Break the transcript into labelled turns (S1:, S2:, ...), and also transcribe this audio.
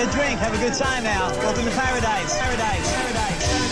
S1: a drink. Have a good time, Al. Welcome to paradise. Paradise. Paradise.